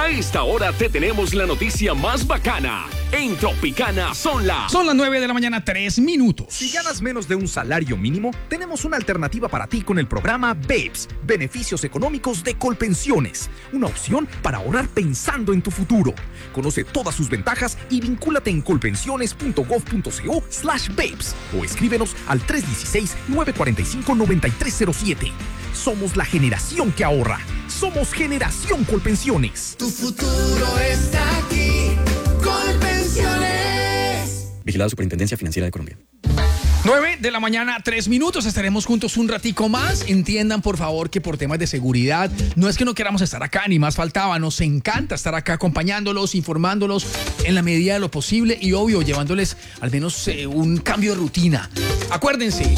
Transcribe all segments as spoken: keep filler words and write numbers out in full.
A esta hora te tenemos la noticia más bacana. En Tropicana son las... Son las nueve de la mañana, tres minutos. Si ganas menos de un salario mínimo, tenemos una alternativa para ti con el programa BEPS, Beneficios Económicos de Colpensiones. Una opción para ahorrar pensando en tu futuro. Conoce todas sus ventajas y vincúlate en colpensiones.gov.co slash BEPS o escríbenos al tres uno seis, nueve cuatro cinco, nueve tres cero siete. Somos la generación que ahorra. Somos Generación Colpensiones. Tu futuro está aquí. Colpensiones. Vigilado Superintendencia Financiera de Colombia. nueve de la mañana, tres minutos. Estaremos juntos un ratico más. Entiendan, por favor, que por temas de seguridad, no es que no queramos estar acá, ni más faltaba. Nos encanta estar acá acompañándolos, informándolos en la medida de lo posible y, obvio, llevándoles al menos eh, un cambio de rutina. Acuérdense.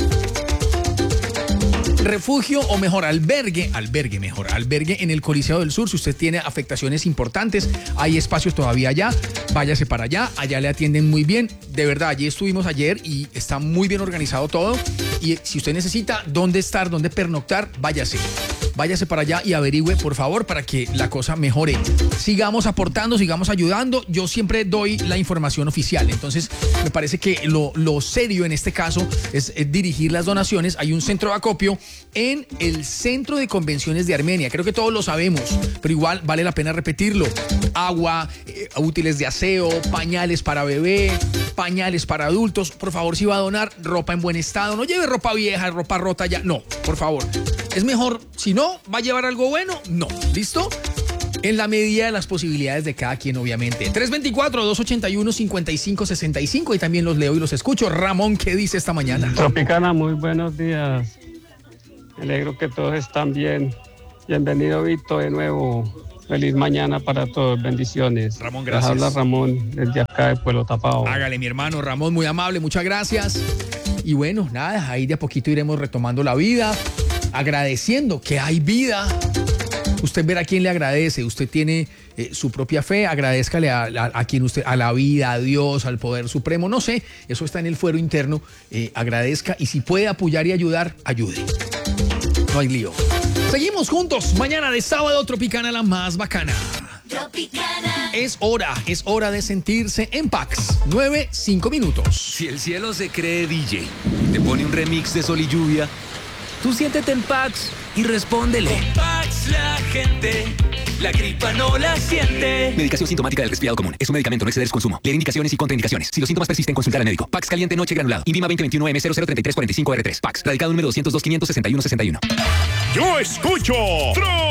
Refugio o mejor albergue, albergue mejor, albergue en el Coliseo del Sur. Si usted tiene afectaciones importantes, hay espacios todavía allá, váyase para allá, allá le atienden muy bien. De verdad, allí estuvimos ayer y está muy bien organizado todo. Y si usted necesita dónde estar, dónde pernoctar, váyase. Váyase para allá y averigüe, por favor, para que la cosa mejore. Sigamos aportando, sigamos ayudando. Yo siempre doy la información oficial. Entonces, me parece que lo, lo serio en este caso es, es dirigir las donaciones. Hay un centro de acopio en el Centro de Convenciones de Armenia. Creo que todos lo sabemos, pero igual vale la pena repetirlo. Agua, eh, útiles de aseo, pañales para bebé, pañales para adultos. Por favor, si va a donar, ropa en buen estado. No lleve ropa vieja, ropa rota ya. No, por favor. Es mejor, si no, ¿va a llevar algo bueno? No. ¿Listo? En la medida de las posibilidades de cada quien, obviamente. tres dos cuatro, dos ocho uno, cinco cinco seis cinco y también los leo y los escucho. Ramón, ¿qué dice esta mañana? Tropicana, muy buenos días. Me alegro que todos están bien. Bienvenido, Vito, de nuevo. Feliz mañana para todos. Bendiciones. Ramón, gracias. Les habla Ramón desde acá de Pueblo Tapado. Hágale, mi hermano Ramón, muy amable, muchas gracias. Y bueno, nada, ahí de a poquito iremos retomando la vida, agradeciendo que hay vida. Usted verá a quién le agradece. Usted tiene eh, su propia fe, agradézcale a, a, a quien usted, a la vida, a Dios, al poder supremo, no sé, eso está en el fuero interno. Eh, agradezca y si puede apoyar y ayudar, ayude. No hay lío. Seguimos juntos. Mañana de sábado, Tropicana, la más bacana. Tropicana. Es hora, es hora de sentirse en Pax. Nueve, cinco minutos. Si el cielo se cree D J, te pone un remix de Sol y Lluvia, tú siéntete en Pax y respóndele. Con Pax la gente, la gripa no la siente. Medicación sintomática del resfriado común. Es un medicamento, no exceder su consumo. Leer indicaciones y contraindicaciones. Si los síntomas persisten, consultar al médico. Pax caliente noche granulado. Invima veinte veintiuno M cero cero treinta y tres cuarenta y cinco R tres. Pax. Radicado número doscientos dos, quinientos sesenta y uno sesenta y uno. Yo escucho